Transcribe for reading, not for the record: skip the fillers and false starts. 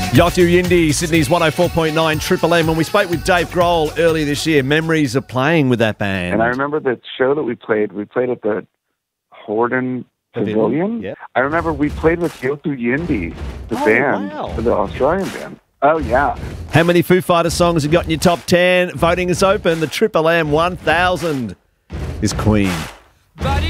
Yothu Yindi, Sydney's 104.9 Triple M. When we spoke with Dave Grohl earlier this year, memories of playing with that band. And I remember the show that we played at the Horden Pavilion. Yep. I remember we played with Yothu Yindi, the band, wow. the Australian band. Oh, yeah. How many Foo Fighters songs have you got in your top 10? Voting is open. The Triple M 1000 is Queen.